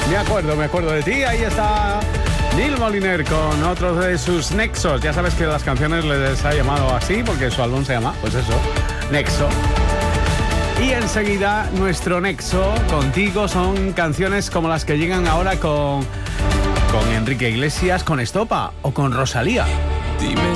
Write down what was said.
Me acuerdo de ti. Ahí está Neil Moliner con otro de sus nexos. Ya sabes que las canciones les ha llamado así porque su álbum se llama, pues eso, Nexo. Y enseguida nuestro nexo contigo son canciones como las que llegan ahora con Enrique Iglesias, con Estopa o con Rosalía. Dime